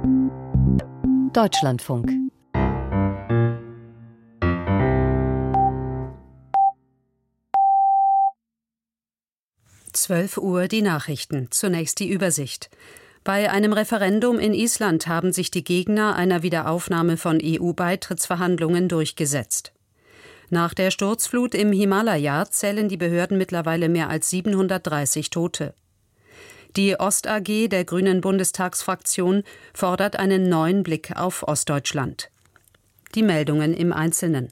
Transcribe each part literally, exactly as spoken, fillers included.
Deutschlandfunk. zwölf Uhr die Nachrichten. Zunächst die Übersicht. Bei einem Referendum in Island haben sich die Gegner einer Wiederaufnahme von E U-Beitrittsverhandlungen durchgesetzt. Nach der Sturzflut im Himalaya zählen die Behörden mittlerweile mehr als siebenhundertdreißig Tote. Die Ost-A G der Grünen Bundestagsfraktion fordert einen neuen Blick auf Ostdeutschland. Die Meldungen im Einzelnen.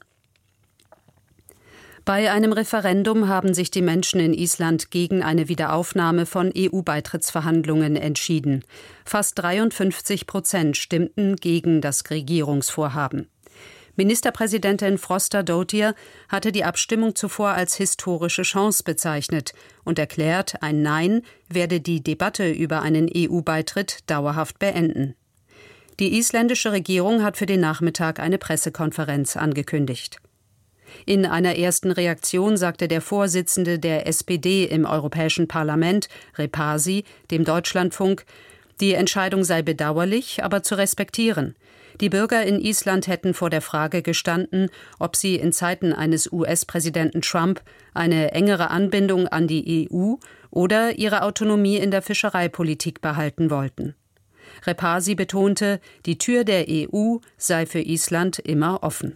Bei einem Referendum haben sich die Menschen in Island gegen eine Wiederaufnahme von E U-Beitrittsverhandlungen entschieden. Fast dreiundfünfzig Prozent stimmten gegen das Regierungsvorhaben. Ministerpräsidentin Frostadóttir hatte die Abstimmung zuvor als historische Chance bezeichnet und erklärt, ein Nein werde die Debatte über einen E U-Beitritt dauerhaft beenden. Die isländische Regierung hat für den Nachmittag eine Pressekonferenz angekündigt. In einer ersten Reaktion sagte der Vorsitzende der S P D im Europäischen Parlament, Repasi, dem Deutschlandfunk, die Entscheidung sei bedauerlich, aber zu respektieren. Die Bürger in Island hätten vor der Frage gestanden, ob sie in Zeiten eines U S-Präsidenten Trump eine engere Anbindung an die E U oder ihre Autonomie in der Fischereipolitik behalten wollten. Repasi betonte, die Tür der E U sei für Island immer offen.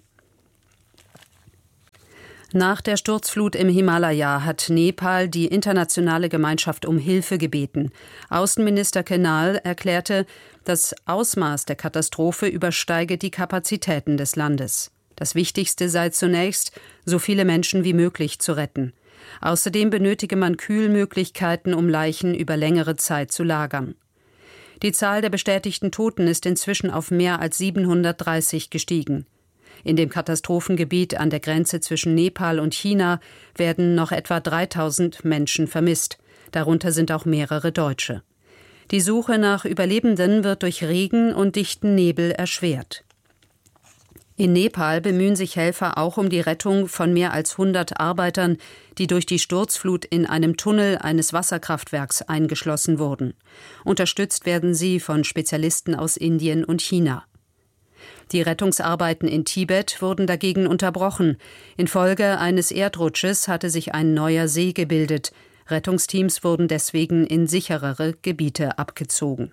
Nach der Sturzflut im Himalaya hat Nepal die internationale Gemeinschaft um Hilfe gebeten. Außenminister Kenal erklärte, das Ausmaß der Katastrophe übersteige die Kapazitäten des Landes. Das Wichtigste sei zunächst, so viele Menschen wie möglich zu retten. Außerdem benötige man Kühlmöglichkeiten, um Leichen über längere Zeit zu lagern. Die Zahl der bestätigten Toten ist inzwischen auf mehr als siebenhundertdreißig gestiegen. In dem Katastrophengebiet an der Grenze zwischen Nepal und China werden noch etwa dreitausend Menschen vermisst. Darunter sind auch mehrere Deutsche. Die Suche nach Überlebenden wird durch Regen und dichten Nebel erschwert. In Nepal bemühen sich Helfer auch um die Rettung von mehr als hundert Arbeitern, die durch die Sturzflut in einem Tunnel eines Wasserkraftwerks eingeschlossen wurden. Unterstützt werden sie von Spezialisten aus Indien und China. Die Rettungsarbeiten in Tibet wurden dagegen unterbrochen. Infolge eines Erdrutsches hatte sich ein neuer See gebildet. Rettungsteams wurden deswegen in sicherere Gebiete abgezogen.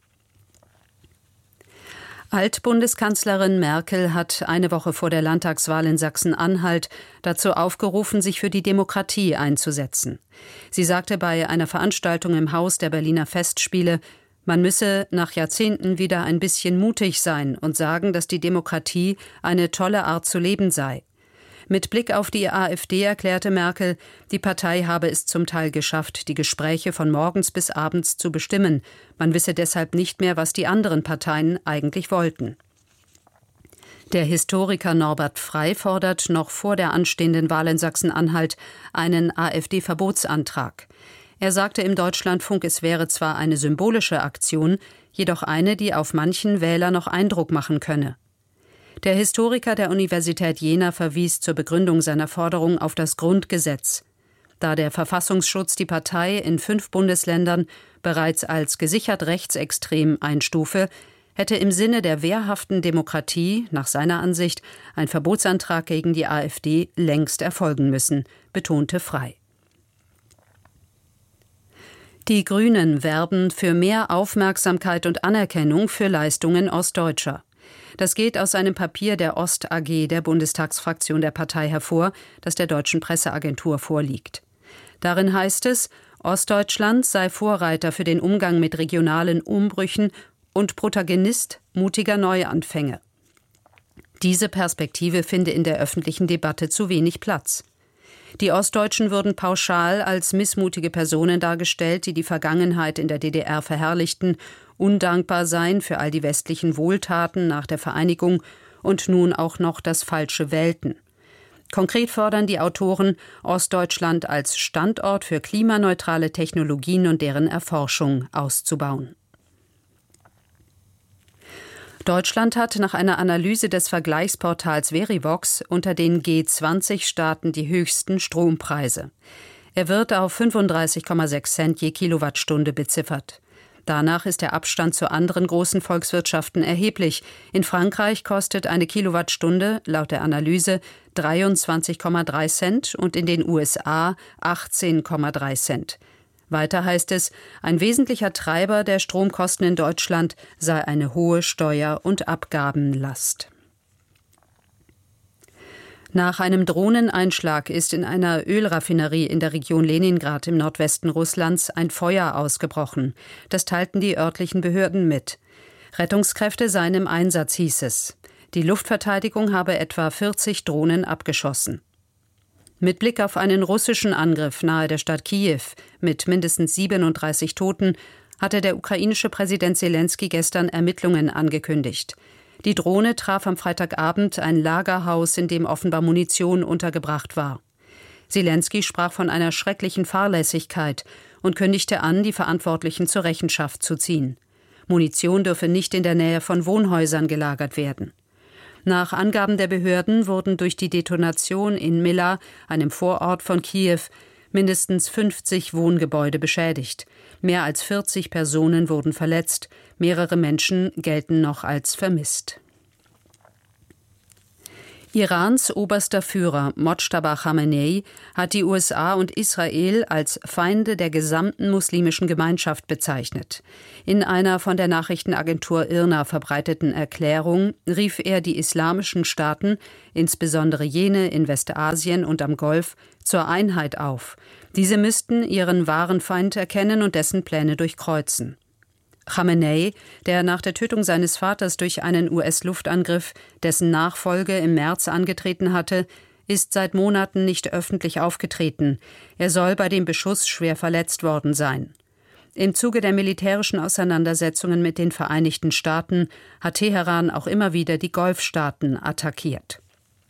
Altbundeskanzlerin Merkel hat eine Woche vor der Landtagswahl in Sachsen-Anhalt dazu aufgerufen, sich für die Demokratie einzusetzen. Sie sagte bei einer Veranstaltung im Haus der Berliner Festspiele, man müsse nach Jahrzehnten wieder ein bisschen mutig sein und sagen, dass die Demokratie eine tolle Art zu leben sei. Mit Blick auf die AfD erklärte Merkel, die Partei habe es zum Teil geschafft, die Gespräche von morgens bis abends zu bestimmen. Man wisse deshalb nicht mehr, was die anderen Parteien eigentlich wollten. Der Historiker Norbert Frey fordert noch vor der anstehenden Wahl in Sachsen-Anhalt einen AfD-Verbotsantrag. Er sagte im Deutschlandfunk, es wäre zwar eine symbolische Aktion, jedoch eine, die auf manchen Wähler noch Eindruck machen könne. Der Historiker der Universität Jena verwies zur Begründung seiner Forderung auf das Grundgesetz. Da der Verfassungsschutz die Partei in fünf Bundesländern bereits als gesichert rechtsextrem einstufe, hätte im Sinne der wehrhaften Demokratie, nach seiner Ansicht, ein Verbotsantrag gegen die AfD längst erfolgen müssen, betonte Frey. Die Grünen werben für mehr Aufmerksamkeit und Anerkennung für Leistungen Ostdeutscher. Das geht aus einem Papier der Ost-A G der Bundestagsfraktion der Partei hervor, das der deutschen Presseagentur vorliegt. Darin heißt es, Ostdeutschland sei Vorreiter für den Umgang mit regionalen Umbrüchen und Protagonist mutiger Neuanfänge. Diese Perspektive finde in der öffentlichen Debatte zu wenig Platz. Die Ostdeutschen würden pauschal als missmutige Personen dargestellt, die die Vergangenheit in der D D R verherrlichten, undankbar seien für all die westlichen Wohltaten nach der Vereinigung und nun auch noch das Falsche wählten. Konkret fordern die Autoren, Ostdeutschland als Standort für klimaneutrale Technologien und deren Erforschung auszubauen. Deutschland hat nach einer Analyse des Vergleichsportals Verivox unter den G zwanzig Staaten die höchsten Strompreise. Er wird auf fünfunddreißig Komma sechs Cent je Kilowattstunde beziffert. Danach ist der Abstand zu anderen großen Volkswirtschaften erheblich. In Frankreich kostet eine Kilowattstunde laut der Analyse dreiundzwanzig Komma drei Cent und in den U S A achtzehn Komma drei Cent. Weiter heißt es, ein wesentlicher Treiber der Stromkosten in Deutschland sei eine hohe Steuer- und Abgabenlast. Nach einem Drohneneinschlag ist in einer Ölraffinerie in der Region Leningrad im Nordwesten Russlands ein Feuer ausgebrochen. Das teilten die örtlichen Behörden mit. Rettungskräfte seien im Einsatz, hieß es. Die Luftverteidigung habe etwa vierzig Drohnen abgeschossen. Mit Blick auf einen russischen Angriff nahe der Stadt Kiew mit mindestens siebenunddreißig Toten hatte der ukrainische Präsident Selenskyj gestern Ermittlungen angekündigt. Die Drohne traf am Freitagabend ein Lagerhaus, in dem offenbar Munition untergebracht war. Selenskyj sprach von einer schrecklichen Fahrlässigkeit und kündigte an, die Verantwortlichen zur Rechenschaft zu ziehen. Munition dürfe nicht in der Nähe von Wohnhäusern gelagert werden. Nach Angaben der Behörden wurden durch die Detonation in Mila, einem Vorort von Kiew, mindestens fünfzig Wohngebäude beschädigt. Mehr als vierzig Personen wurden verletzt. Mehrere Menschen gelten noch als vermisst. Irans oberster Führer Mojtaba Khamenei hat die U S A und Israel als Feinde der gesamten muslimischen Gemeinschaft bezeichnet. In einer von der Nachrichtenagentur I R N A verbreiteten Erklärung rief er die islamischen Staaten, insbesondere jene in Westasien und am Golf, zur Einheit auf. Diese müssten ihren wahren Feind erkennen und dessen Pläne durchkreuzen. Khamenei, der nach der Tötung seines Vaters durch einen U S-Luftangriff dessen Nachfolge im März angetreten hatte, ist seit Monaten nicht öffentlich aufgetreten. Er soll bei dem Beschuss schwer verletzt worden sein. Im Zuge der militärischen Auseinandersetzungen mit den Vereinigten Staaten hat Teheran auch immer wieder die Golfstaaten attackiert.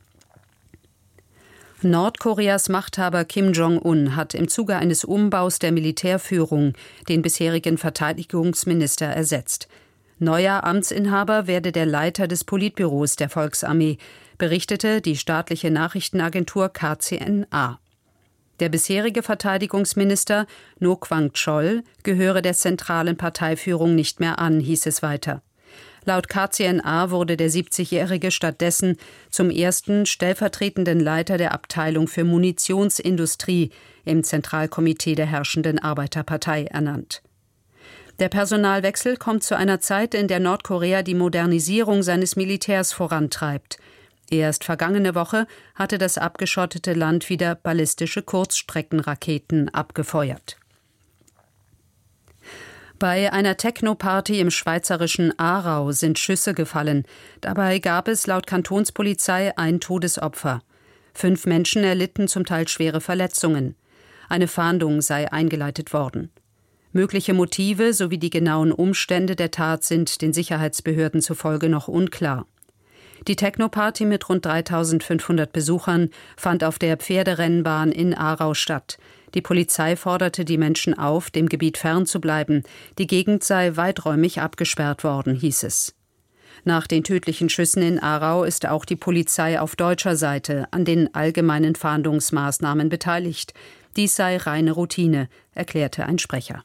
Nordkoreas Machthaber Kim Jong-un hat im Zuge eines Umbaus der Militärführung den bisherigen Verteidigungsminister ersetzt. Neuer Amtsinhaber werde der Leiter des Politbüros der Volksarmee, berichtete die staatliche Nachrichtenagentur K C N A. Der bisherige Verteidigungsminister No Kwang-chol gehöre der zentralen Parteiführung nicht mehr an, hieß es weiter. Laut K C N A wurde der siebzigjährige stattdessen zum ersten stellvertretenden Leiter der Abteilung für Munitionsindustrie im Zentralkomitee der herrschenden Arbeiterpartei ernannt. Der Personalwechsel kommt zu einer Zeit, in der Nordkorea die Modernisierung seines Militärs vorantreibt. Erst vergangene Woche hatte das abgeschottete Land wieder ballistische Kurzstreckenraketen abgefeuert. Bei einer Techno-Party im schweizerischen Aarau sind Schüsse gefallen. Dabei gab es laut Kantonspolizei ein Todesopfer. Fünf Menschen erlitten zum Teil schwere Verletzungen. Eine Fahndung sei eingeleitet worden. Mögliche Motive sowie die genauen Umstände der Tat sind den Sicherheitsbehörden zufolge noch unklar. Die Techno-Party mit rund dreitausendfünfhundert Besuchern fand auf der Pferderennbahn in Aarau statt. Die Polizei forderte die Menschen auf, dem Gebiet fernzubleiben. Die Gegend sei weiträumig abgesperrt worden, hieß es. Nach den tödlichen Schüssen in Aarau ist auch die Polizei auf deutscher Seite an den allgemeinen Fahndungsmaßnahmen beteiligt. Dies sei reine Routine, erklärte ein Sprecher.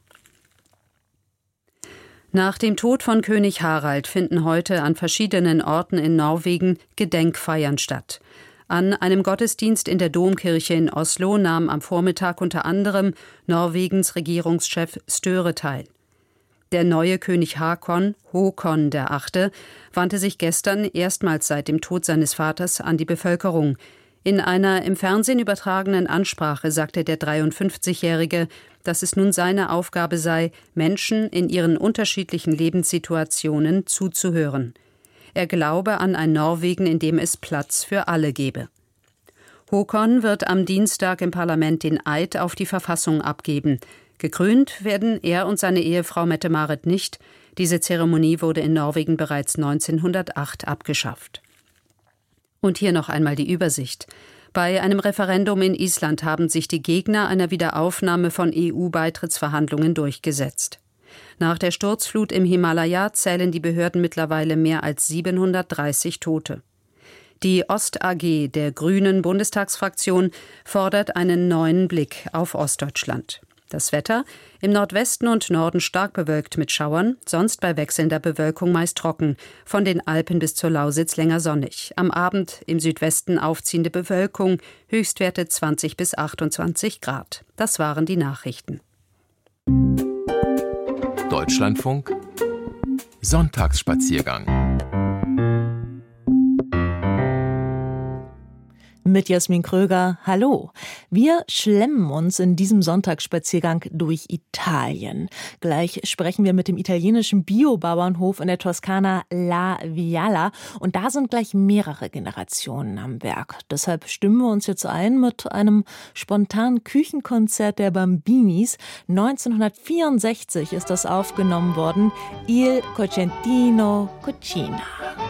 Nach dem Tod von König Harald finden heute an verschiedenen Orten in Norwegen Gedenkfeiern statt. An einem Gottesdienst in der Domkirche in Oslo nahm am Vormittag unter anderem Norwegens Regierungschef Støre teil. Der neue König Hakon, Håkon der Achte, wandte sich gestern erstmals seit dem Tod seines Vaters an die Bevölkerung. In einer im Fernsehen übertragenen Ansprache sagte der dreiundfünfzigjährige, dass es nun seine Aufgabe sei, Menschen in ihren unterschiedlichen Lebenssituationen zuzuhören. Er glaube an ein Norwegen, in dem es Platz für alle gebe. Håkon wird am Dienstag im Parlament den Eid auf die Verfassung abgeben. Gekrönt werden er und seine Ehefrau Mette-Marit nicht. Diese Zeremonie wurde in Norwegen bereits neunzehnhundertacht abgeschafft. Und hier noch einmal die Übersicht. Bei einem Referendum in Island haben sich die Gegner einer Wiederaufnahme von E U-Beitrittsverhandlungen durchgesetzt. Nach der Sturzflut im Himalaya zählen die Behörden mittlerweile mehr als siebenhundertdreißig Tote. Die Ost-A G der Grünen Bundestagsfraktion fordert einen neuen Blick auf Ostdeutschland. Das Wetter: im Nordwesten und Norden stark bewölkt mit Schauern, sonst bei wechselnder Bewölkung meist trocken. Von den Alpen bis zur Lausitz länger sonnig. Am Abend im Südwesten aufziehende Bewölkung, Höchstwerte zwanzig bis achtundzwanzig Grad. Das waren die Nachrichten. Deutschlandfunk Sonntagsspaziergang mit Jasmin Kröger. Hallo. Wir schlemmen uns in diesem Sonntagsspaziergang durch Italien. Gleich sprechen wir mit dem italienischen Biobauernhof in der Toskana La Viala. Und da sind gleich mehrere Generationen am Werk. Deshalb stimmen wir uns jetzt ein mit einem spontanen Küchenkonzert der Bambinis. neunzehnhundertvierundsechzig ist das aufgenommen worden. Il Cocentino Cucina.